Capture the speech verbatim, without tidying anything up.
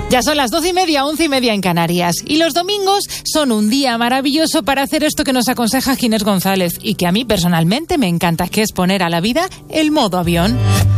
Ya son las doce y media, once y media en Canarias. Y los domingos son un día maravilloso para hacer esto que nos aconseja Ginés González y que a mí personalmente me encanta, que es poner a la vida el modo avión.